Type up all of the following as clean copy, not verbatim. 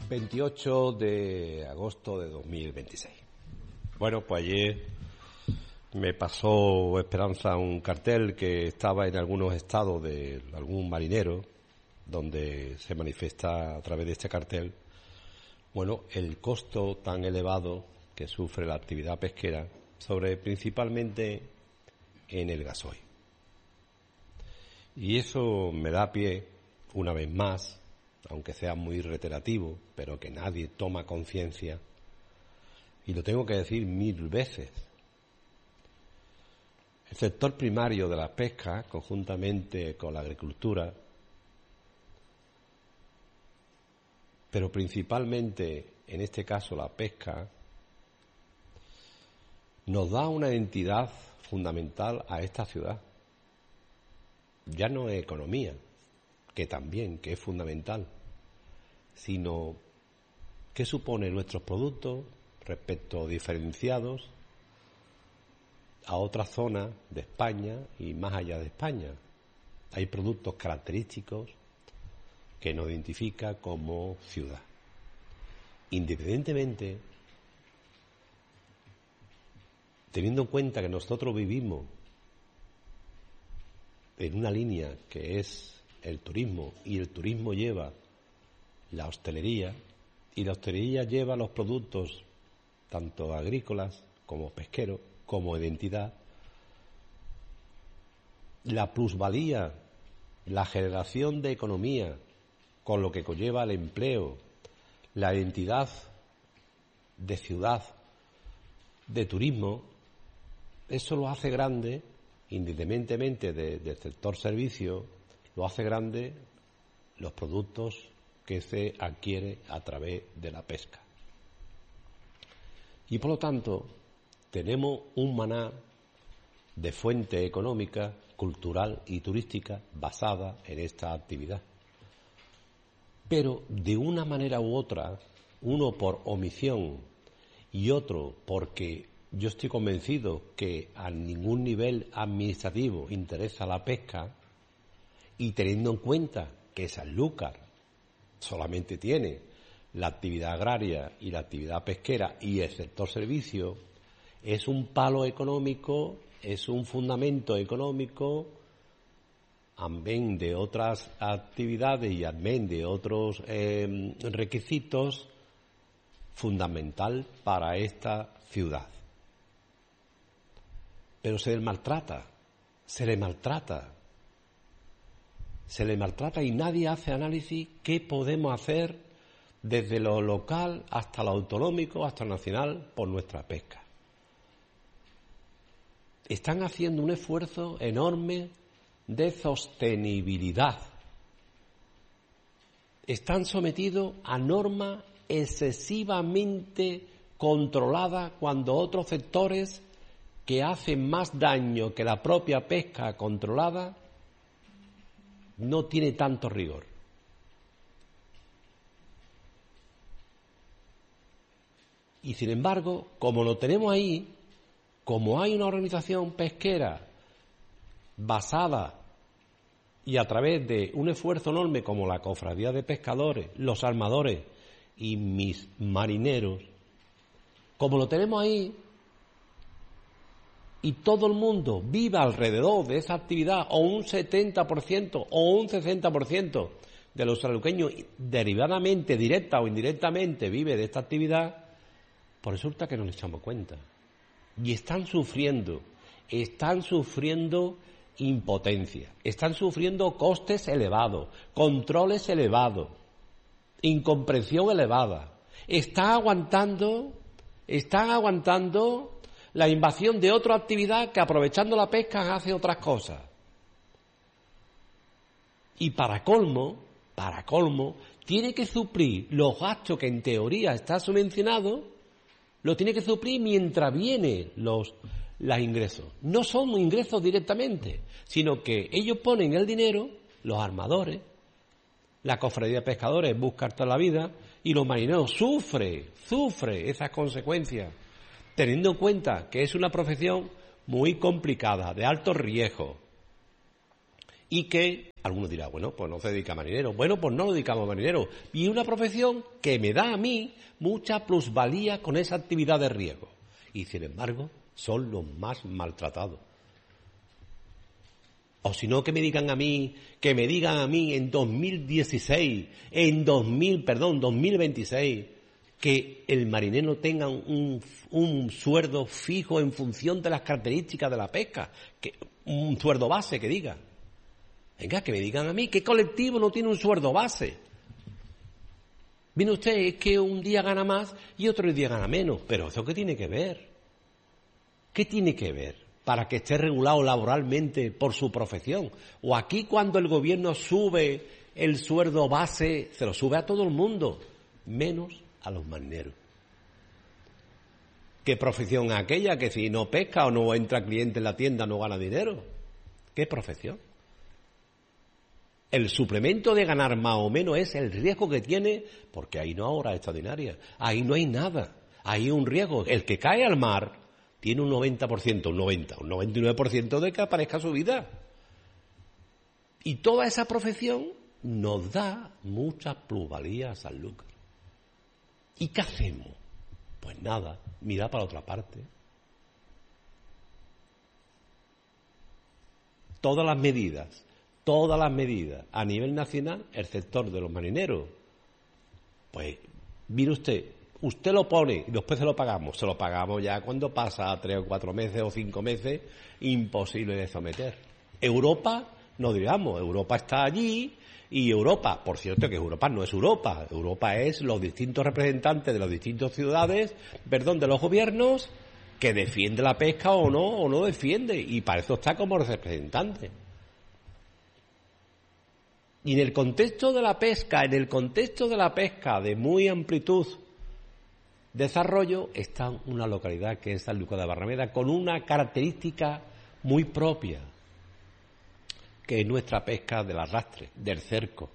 28 de agosto de 2026. Bueno, pues ayer me pasó Esperanza un cartel que estaba en algunos estados de algún marinero, donde se manifiesta a través de este cartel, bueno, el costo tan elevado que sufre la actividad pesquera, principalmente en el gasoil. Y eso me da pie, una vez más, aunque sea muy reiterativo, pero que nadie toma conciencia, y lo tengo que decir 1000 veces. El sector primario de la pesca, conjuntamente con la agricultura, pero principalmente, en este caso, la pesca, nos da una identidad fundamental a esta ciudad. Ya no es economía, que también, que es fundamental, sino qué supone nuestros productos respecto diferenciados a otras zonas de España y más allá de España. Hay productos característicos que nos identifica como ciudad. Independientemente, teniendo en cuenta que nosotros vivimos en una línea que es el turismo, y el turismo lleva la hostelería, y la hostelería lleva los productos tanto agrícolas como pesqueros, como identidad, la plusvalía, la generación de economía, con lo que conlleva el empleo, la identidad de ciudad, de turismo, eso lo hace grande, independientemente del sector servicio, lo hace grande los productos que se adquiere a través de la pesca. Y por lo tanto, tenemos un maná de fuente económica, cultural y turística basada en esta actividad. Pero de una manera u otra, uno por omisión y otro porque yo estoy convencido que a ningún nivel administrativo interesa la pesca, y teniendo en cuenta que Sanlúcar solamente tiene la actividad agraria y la actividad pesquera y el sector servicio, es un palo económico, es un fundamento económico, amén de otras actividades y amén de otros requisitos, fundamental para esta ciudad. Pero se le maltrata y nadie hace análisis qué podemos hacer desde lo local hasta lo autonómico, hasta lo nacional, por nuestra pesca. Están haciendo un esfuerzo enorme de sostenibilidad. Están sometidos a normas excesivamente controladas cuando otros sectores que hacen más daño que la propia pesca controlada no tiene tanto rigor. Y sin embargo, como lo tenemos ahí, como hay una organización pesquera basada y a través de un esfuerzo enorme como la Cofradía de Pescadores, los armadores y mis marineros, como lo tenemos ahí, y todo el mundo vive alrededor de esa actividad, o un 70% o un 60% de los sanluqueños derivadamente, directa o indirectamente, vive de esta actividad, pues resulta que no le echamos cuenta. Y están sufriendo impotencia, están sufriendo costes elevados, controles elevados, incomprensión elevada. Están aguantando la invasión de otra actividad que, aprovechando la pesca, hace otras cosas. Y para colmo, tiene que suplir los gastos que en teoría está subvencionado, lo tiene que suplir mientras vienen los ingresos. No son ingresos directamente, sino que ellos ponen el dinero, los armadores, la Cofradía de Pescadores busca toda la vida, y los marineros sufre esas consecuencias, teniendo en cuenta que es una profesión muy complicada, de alto riesgo, y que algunos dirán, bueno, pues no se dedica a marinero. Bueno, pues no lo dedicamos a marinero. Y una profesión que me da a mí mucha plusvalía con esa actividad de riesgo. Y sin embargo, son los más maltratados. O si no, que me digan a mí en 2026, que el marinero tenga un sueldo fijo en función de las características de la pesca, que un sueldo base, que diga. Venga, que me digan a mí, ¿qué colectivo no tiene un sueldo base? Viene usted, es que un día gana más y otro día gana menos. Pero ¿eso qué tiene que ver? ¿Qué tiene que ver para que esté regulado laboralmente por su profesión? O aquí cuando el gobierno sube el sueldo base, se lo sube a todo el mundo, menos a los marineros. ¿Qué profesión es aquella que si no pesca o no entra cliente en la tienda no gana dinero? ¿Qué profesión? El suplemento de ganar más o menos es el riesgo que tiene, porque ahí no hay horas extraordinarias, ahí no hay nada, ahí hay un riesgo. El que cae al mar tiene un 90%, un 99% de que aparezca su vida. Y toda esa profesión nos da muchas plusvalías a Sanlúcar. ¿Y qué hacemos? Pues nada, mirar para otra parte. Todas las medidas a nivel nacional, el sector de los marineros. Pues, mire usted lo pone y después se lo pagamos ya cuando pasa a 3 o 4 meses o 5 meses, imposible de someter. Europa, no digamos, Europa está allí y Europa, por cierto que Europa no es Europa es los distintos representantes de las distintas ciudades, de los gobiernos, que defiende la pesca o no defiende, y para eso está como representante. Y en el contexto de la pesca de muy amplitud, desarrollo, está una localidad que es Sanlúcar de Barrameda, con una característica muy propia, que es nuestra pesca del arrastre, del cerco,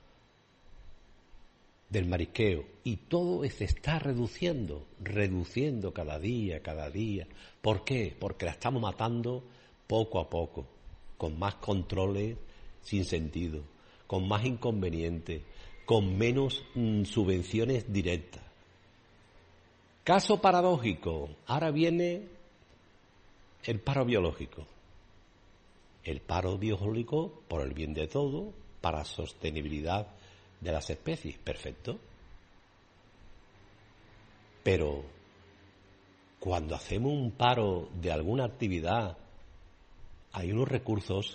del marisqueo. Y todo se está reduciendo cada día. ¿Por qué? Porque la estamos matando poco a poco, con más controles sin sentido, con más inconvenientes, con menos subvenciones directas. Caso paradójico, ahora viene el paro biológico. El paro biológico por el bien de todo, para sostenibilidad de las especies, perfecto. Pero cuando hacemos un paro de alguna actividad, hay unos recursos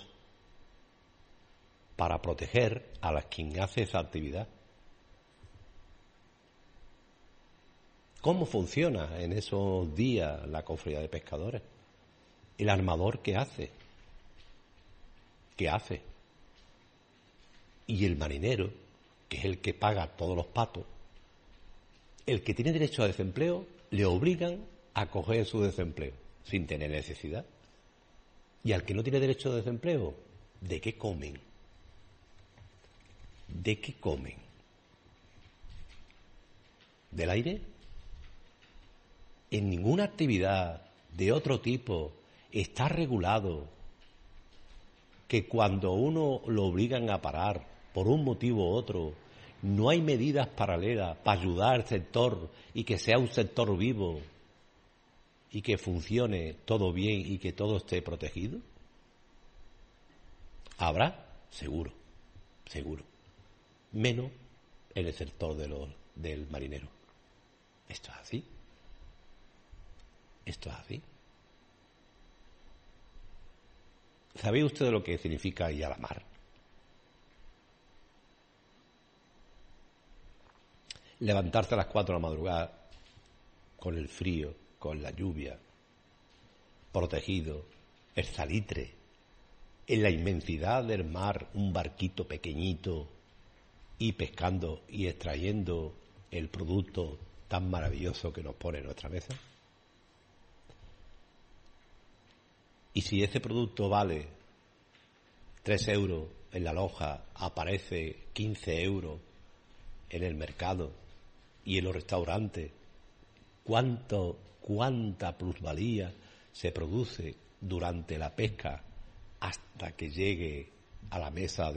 para proteger a quien hace esa actividad. ¿Cómo funciona en esos días la cofradía de pescadores? ¿El armador qué hace? Y el marinero, que es el que paga todos los patos, el que tiene derecho a desempleo, le obligan a coger su desempleo, sin tener necesidad. Y al que no tiene derecho a desempleo, ¿de qué comen? ¿Del aire? En ninguna actividad de otro tipo está regulado que cuando uno lo obligan a parar por un motivo u otro, no hay medidas paralelas para ayudar al sector y que sea un sector vivo y que funcione todo bien y que todo esté protegido. Habrá, seguro, menos en el sector del marinero. Esto es así. ¿Sabe usted lo que significa ir a la mar? Levantarse a las 4 de la madrugada con el frío, con la lluvia, protegido, el salitre, en la inmensidad del mar, un barquito pequeñito, y pescando y extrayendo el producto tan maravilloso que nos pone en nuestra mesa. Y si ese producto vale 3 euros en la loja, aparece 15 euros en el mercado y en los restaurantes, ¿cuánta plusvalía se produce durante la pesca hasta que llegue a la mesa